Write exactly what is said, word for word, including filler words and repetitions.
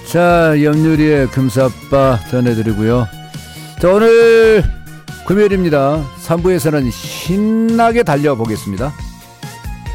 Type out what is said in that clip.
자, 염유리의 금사빠 전해드리고요. 자, 오늘 금요일입니다. 삼 부에서는 신나게 달려보겠습니다.